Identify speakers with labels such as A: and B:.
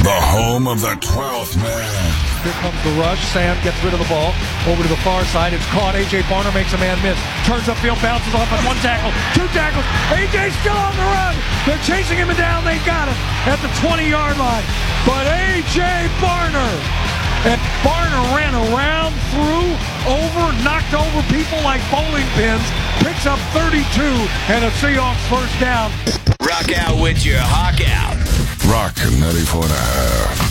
A: The home of the 12th man.
B: Here comes the rush. Sam gets rid of the ball. Over to the far side. It's caught. A.J. Barner makes a man miss. Turns upfield, bounces off on one tackle. Two tackles. A.J. still on the run. They're chasing him down. They got him at the 20-yard line. But A.J. Barner. And Barner ran around, through, over, knocked over people like bowling pins. Picks up 32 and a Seahawks first down.
C: Rock out with your hawk out.
A: Rock 94.5.